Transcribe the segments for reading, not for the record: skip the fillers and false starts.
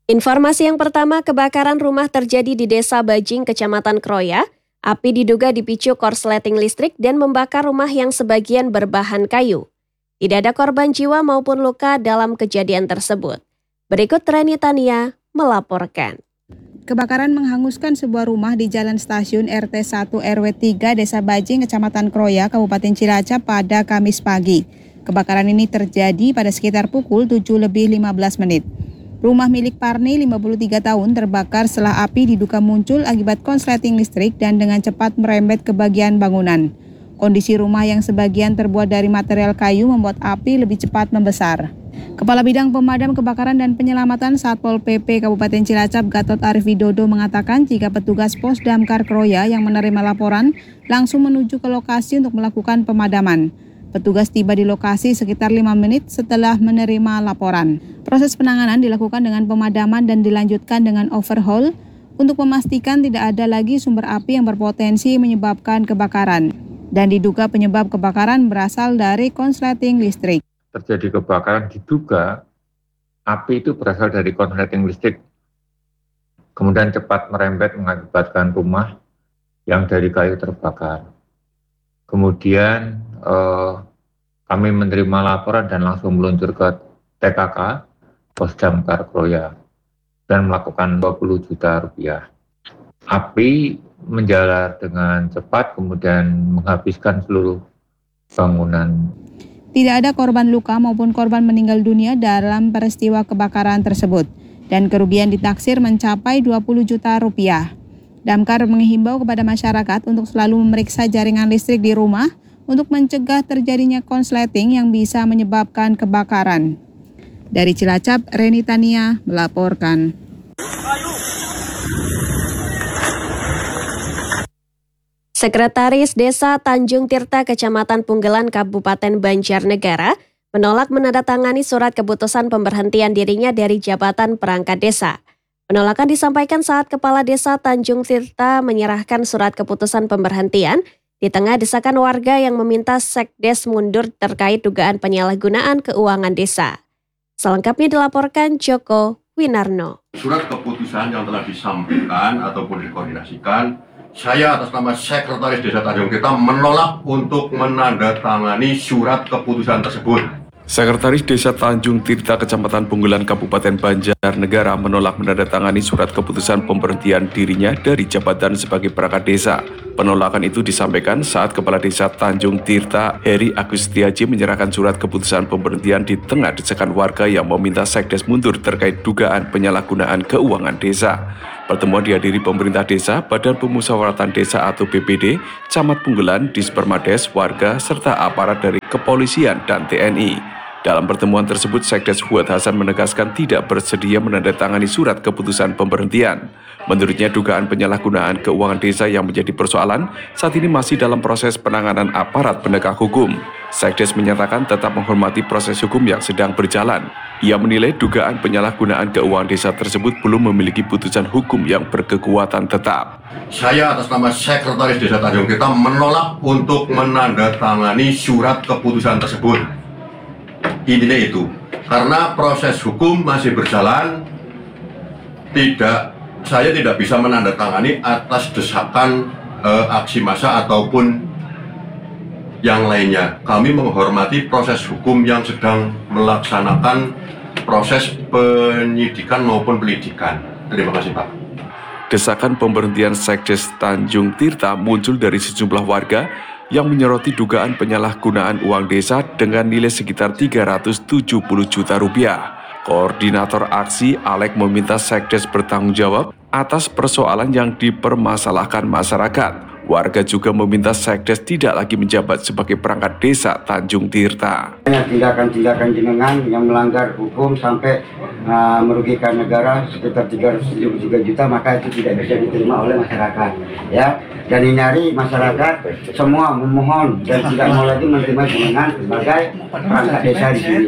Informasi yang pertama, kebakaran rumah terjadi di Desa Bajing, Kecamatan Kroya. Api diduga dipicu korsleting listrik dan membakar rumah yang sebagian berbahan kayu. Tidak ada korban jiwa maupun luka dalam kejadian tersebut. Berikut Reni Tania melaporkan. Kebakaran menghanguskan sebuah rumah di Jalan Stasiun RT 1 RW 3 Desa Bajing, Kecamatan Kroya, Kabupaten Cilacap pada Kamis pagi. Kebakaran ini terjadi pada sekitar pukul 7:15. Rumah milik Parni, 53 tahun, terbakar setelah api diduga muncul akibat konsleting listrik dan dengan cepat merembet ke bagian bangunan. Kondisi rumah yang sebagian terbuat dari material kayu membuat api lebih cepat membesar. Kepala Bidang Pemadam Kebakaran dan Penyelamatan Satpol PP Kabupaten Cilacap Gatot Arif Widodo mengatakan jika petugas Pos Damkar Kroya yang menerima laporan langsung menuju ke lokasi untuk melakukan pemadaman. Petugas tiba di lokasi sekitar 5 menit setelah menerima laporan. Proses penanganan dilakukan dengan pemadaman dan dilanjutkan dengan overhaul untuk memastikan tidak ada lagi sumber api yang berpotensi menyebabkan kebakaran. Dan diduga penyebab kebakaran berasal dari konsleting listrik. Terjadi kebakaran diduga api itu berasal dari konsleting listrik, kemudian cepat merembet mengakibatkan rumah yang dari kayu terbakar. Kemudian kami menerima laporan dan langsung meluncur ke TKK Pos Damkar Kroya dan melakukan 20 juta rupiah. Api menjalar dengan cepat kemudian menghabiskan seluruh bangunan. Tidak ada korban luka maupun korban meninggal dunia dalam peristiwa kebakaran tersebut dan kerugian ditaksir mencapai 20 juta rupiah. Damkar menghimbau kepada masyarakat untuk selalu memeriksa jaringan listrik di rumah untuk mencegah terjadinya konsleting yang bisa menyebabkan kebakaran. Dari Cilacap, Reni Tania melaporkan. Sekretaris Desa Tanjung Tirta, Kecamatan Punggelan, Kabupaten Banjarnegara, menolak menandatangani surat keputusan pemberhentian dirinya dari jabatan perangkat desa. Penolakan disampaikan saat Kepala Desa Tanjung Tirta menyerahkan surat keputusan pemberhentian di tengah desakan warga yang meminta Sekdes mundur terkait dugaan penyalahgunaan keuangan desa. Selengkapnya dilaporkan Joko Winarno. Surat keputusan yang telah disampaikan ataupun dikoordinasikan, saya atas nama Sekretaris Desa Tanjung Tirta menolak untuk menandatangani surat keputusan tersebut. Sekretaris Desa Tanjung Tirta, Kecamatan Punggelan, Kabupaten Banjarnegara menolak menandatangani surat keputusan pemberhentian dirinya dari jabatan sebagai perangkat desa. Penolakan itu disampaikan saat Kepala Desa Tanjung Tirta, Heri Agustiaji, menyerahkan surat keputusan pemberhentian di tengah desakan warga yang meminta Sekdes mundur terkait dugaan penyalahgunaan keuangan desa. Pertemuan dihadiri pemerintah desa, Badan Pemusyawaratan Desa atau BPD, Camat Punggelan, Dispermades, warga, serta aparat dari kepolisian dan TNI. Dalam pertemuan tersebut, Sekdes Fuad Hasan menegaskan tidak bersedia menandatangani surat keputusan pemberhentian. Menurutnya, dugaan penyalahgunaan keuangan desa yang menjadi persoalan saat ini masih dalam proses penanganan aparat penegak hukum. Sekdes menyatakan tetap menghormati proses hukum yang sedang berjalan. Ia menilai dugaan penyalahgunaan keuangan desa tersebut belum memiliki putusan hukum yang berkekuatan tetap. Saya atas nama Sekretaris Desa Tanjung Tirta menolak untuk menandatangani surat keputusan tersebut. Intinya itu, karena proses hukum masih berjalan, saya tidak bisa menandatangani atas desakan aksi massa ataupun yang lainnya. Kami menghormati proses hukum yang sedang melaksanakan proses penyidikan maupun penyelidikan. Terima kasih, Pak. Desakan pemberhentian Sekdes Tanjung Tirta muncul dari sejumlah warga yang menyoroti dugaan penyalahgunaan uang desa dengan nilai sekitar 370 juta rupiah. Koordinator aksi Alek meminta Sekdes bertanggung jawab atas persoalan yang dipermasalahkan masyarakat. Warga juga meminta Sekdes tidak lagi menjabat sebagai perangkat desa Tanjung Tirta. Tindakan-tindakan jenengan yang melanggar hukum sampai merugikan negara sekitar 373 juta, maka itu tidak bisa diterima oleh masyarakat. Ya, dan nyari masyarakat semua memohon dan tidak mau lagi menerima jenengan sebagai perangkat desa di sini.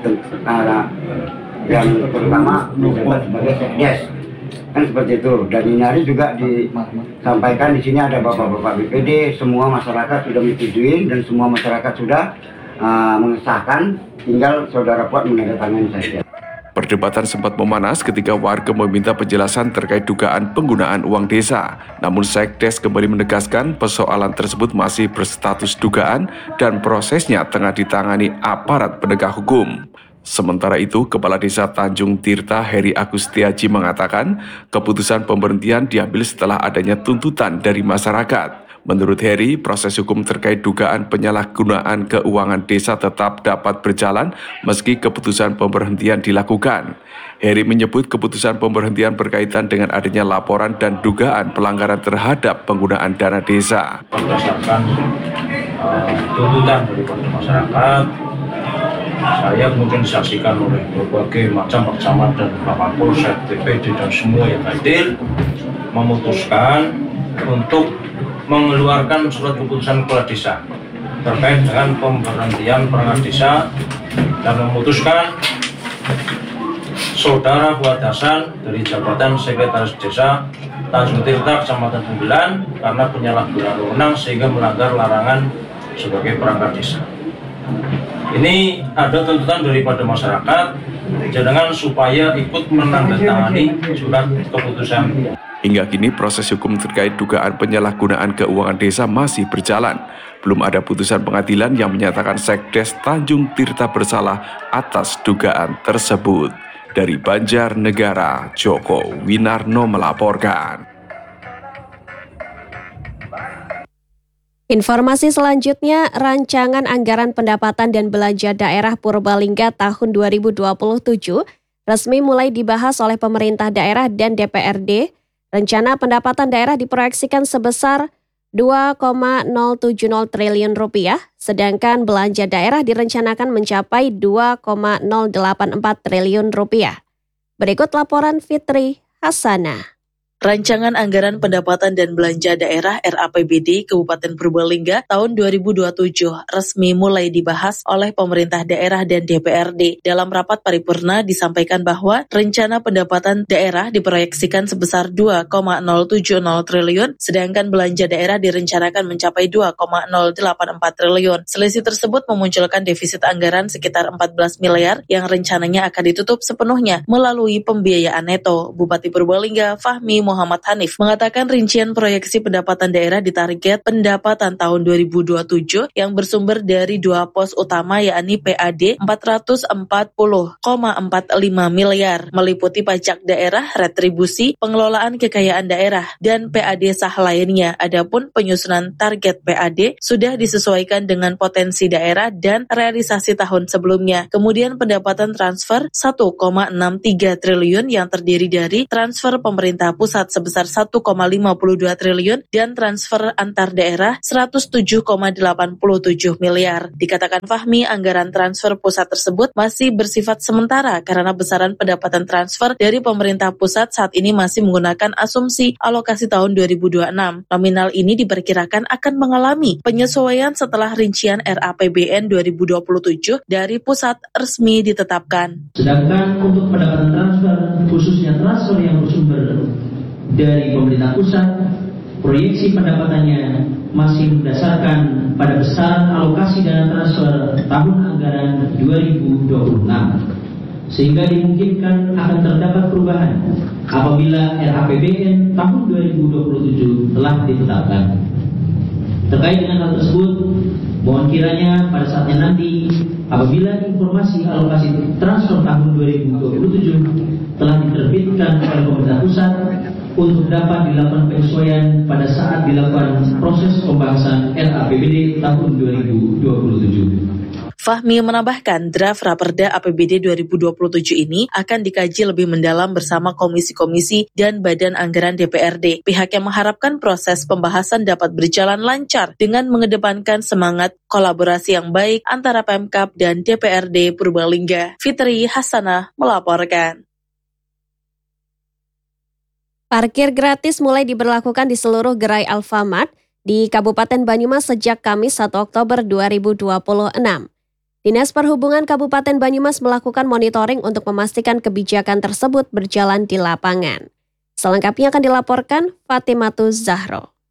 Yang terutama menjabat sebagai Sekdes. Kan seperti itu. Dan ini juga disampaikan di sini ada bapak-bapak BPD, semua masyarakat sudah menyetujui dan semua masyarakat sudah mengesahkan, tinggal saudara Fuad menandatangani saja. Perdebatan sempat memanas ketika warga meminta penjelasan terkait dugaan penggunaan uang desa. Namun Sekdes kembali menegaskan persoalan tersebut masih berstatus dugaan dan prosesnya tengah ditangani aparat penegak hukum. Sementara itu, Kepala Desa Tanjung Tirta Heri Agustiaji mengatakan keputusan pemberhentian diambil setelah adanya tuntutan dari masyarakat. Menurut Heri, proses hukum terkait dugaan penyalahgunaan keuangan desa tetap dapat berjalan meski keputusan pemberhentian dilakukan. Heri menyebut keputusan pemberhentian berkaitan dengan adanya laporan dan dugaan pelanggaran terhadap penggunaan dana desa. Berdasarkan tuntutan dari masyarakat, saya kemudian disaksikan oleh berbagai macam camat dan Bapak Polsek, DPD dan semua yang hadir memutuskan untuk mengeluarkan surat keputusan kepala desa terkait dengan pemberhentian perangkat desa dan memutuskan Saudara Fuad Hasan dari jabatan Sekretaris Desa Tanjung Tirta Kecamatan Punggelan karena penyalahgunaan wewenang sehingga melanggar larangan sebagai perangkat desa. Ini ada tuntutan daripada masyarakat jangan supaya ikut menandatangani surat keputusan. Hingga kini proses hukum terkait dugaan penyalahgunaan keuangan desa masih berjalan. Belum ada putusan pengadilan yang menyatakan Sekdes Tanjung Tirta bersalah atas dugaan tersebut. Dari Banjarnegara, Joko Winarno melaporkan. Informasi selanjutnya, Rancangan Anggaran Pendapatan dan Belanja Daerah Purbalingga tahun 2027 resmi mulai dibahas oleh pemerintah daerah dan DPRD. Rencana pendapatan daerah diproyeksikan sebesar Rp2,070 triliun, sedangkan belanja daerah direncanakan mencapai Rp2,084 triliun. Berikut laporan Fitri Hasanah. Rancangan Anggaran Pendapatan dan Belanja Daerah RAPBD Kabupaten Purbalingga tahun 2027 resmi mulai dibahas oleh pemerintah daerah dan DPRD. Dalam rapat paripurna disampaikan bahwa rencana pendapatan daerah diproyeksikan sebesar Rp2,070 triliun, sedangkan belanja daerah direncanakan mencapai Rp2,084 triliun. Selisih tersebut memunculkan defisit anggaran sekitar 14 miliar yang rencananya akan ditutup sepenuhnya melalui pembiayaan neto. Bupati Purbalingga Fahmi Muhammad Hanif mengatakan rincian proyeksi pendapatan daerah di target pendapatan tahun 2027 yang bersumber dari dua pos utama yakni PAD 440,45 miliar meliputi pajak daerah, retribusi, pengelolaan kekayaan daerah, dan PAD sah lainnya. Adapun penyusunan target PAD sudah disesuaikan dengan potensi daerah dan realisasi tahun sebelumnya. Kemudian pendapatan transfer 1,63 triliun yang terdiri dari transfer pemerintah pusat sebesar 1,52 triliun dan transfer antar daerah 107,87 miliar. Dikatakan Fahmi, anggaran transfer pusat tersebut masih bersifat sementara karena besaran pendapatan transfer dari pemerintah pusat saat ini masih menggunakan asumsi alokasi tahun 2026. Nominal ini diperkirakan akan mengalami penyesuaian setelah rincian RAPBN 2027 dari pusat resmi ditetapkan. Sedangkan untuk pendapatan transfer, khususnya transfer yang bersumber dari pemerintah pusat, proyeksi pendapatannya masih berdasarkan pada besaran alokasi dana transfer tahun anggaran 2026, sehingga dimungkinkan akan terdapat perubahan apabila RAPBN tahun 2027 telah ditetapkan. Terkait dengan hal tersebut, mohon kiranya pada saatnya nanti apabila informasi alokasi transfer tahun 2027 telah diterbitkan oleh pemerintah pusat untuk dapat dilakukan penyesuaian pada saat dilakukan proses pembahasan RAPBD tahun 2027. Fahmi menambahkan draft Raperda APBD 2027 ini akan dikaji lebih mendalam bersama komisi-komisi dan badan anggaran DPRD. Pihaknya mengharapkan proses pembahasan dapat berjalan lancar dengan mengedepankan semangat kolaborasi yang baik antara Pemkab dan DPRD Purbalingga. Fitri Hasanah melaporkan. Parkir gratis mulai diberlakukan di seluruh gerai Alfamart di Kabupaten Banyumas sejak Kamis 1 Oktober 2026. Dinas Perhubungan Kabupaten Banyumas melakukan monitoring untuk memastikan kebijakan tersebut berjalan di lapangan. Selengkapnya akan dilaporkan Fatimatu Zahro.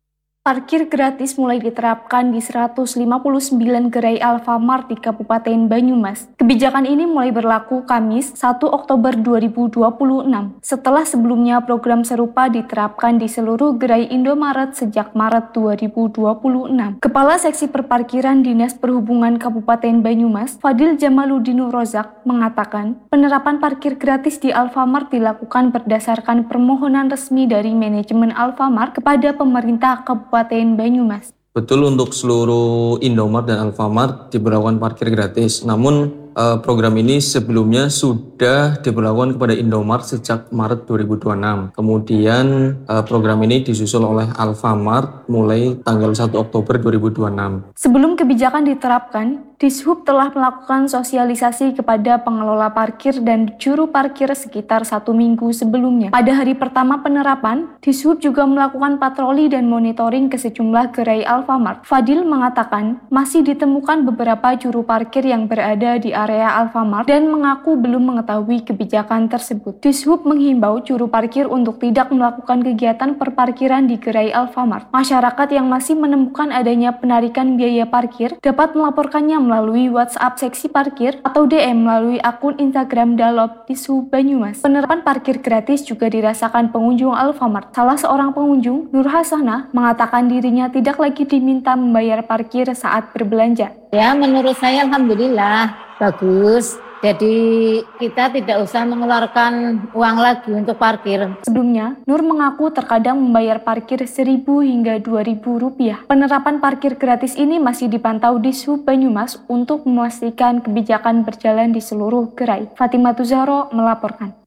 Parkir gratis mulai diterapkan di 159 gerai Alfamart di Kabupaten Banyumas. Kebijakan ini mulai berlaku Kamis 1 Oktober 2026, setelah sebelumnya program serupa diterapkan di seluruh gerai Indomaret sejak Maret 2026. Kepala Seksi Perparkiran Dinas Perhubungan Kabupaten Banyumas, Fadil Jamaluddin Rozak, mengatakan penerapan parkir gratis di Alfamart dilakukan berdasarkan permohonan resmi dari manajemen Alfamart kepada pemerintah Kabupaten Banyumas. Betul, untuk seluruh Indomart dan Alfamart diberlakukan parkir gratis. Namun program ini sebelumnya sudah diberlakukan kepada Indomart sejak Maret 2026. Kemudian program ini disusul oleh Alfamart mulai tanggal 1 Oktober 2026. Sebelum kebijakan diterapkan, Dishub telah melakukan sosialisasi kepada pengelola parkir dan juru parkir sekitar 1 minggu sebelumnya. Pada hari pertama penerapan, Dishub juga melakukan patroli dan monitoring ke sejumlah gerai Alfamart. Fadil mengatakan masih ditemukan beberapa juru parkir yang berada di area Alfamart dan mengaku belum mengetahui kebijakan tersebut. Dishub menghimbau juru parkir untuk tidak melakukan kegiatan perparkiran di gerai Alfamart. Masyarakat yang masih menemukan adanya penarikan biaya parkir dapat melaporkannya melalui WhatsApp seksi parkir atau DM melalui akun Instagram Dalop Dishub Banyumas. Penerapan parkir gratis juga dirasakan pengunjung Alfamart. Salah seorang pengunjung, Nur Hasanah, mengatakan dirinya tidak lagi diminta membayar parkir saat berbelanja. Ya, menurut saya alhamdulillah bagus. Jadi kita tidak usah mengeluarkan uang lagi untuk parkir. Sebelumnya, Nur mengaku terkadang membayar parkir Rp1.000 hingga Rp2.000. Penerapan parkir gratis ini masih dipantau di Dishub Banyumas untuk memastikan kebijakan berjalan di seluruh gerai. Fatimah Tuzahro melaporkan.